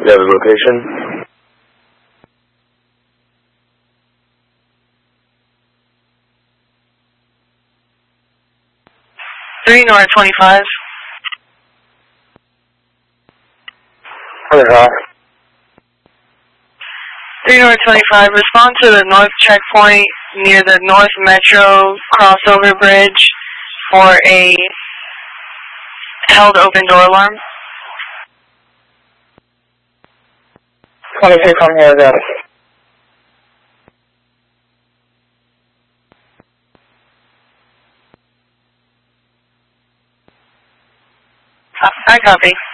You have his location? 3 North 25. Okay, huh? 3 North 25, respond to the north checkpoint near the North Metro crossover bridge for a held open door alarm. 26 on here, got it. I copy.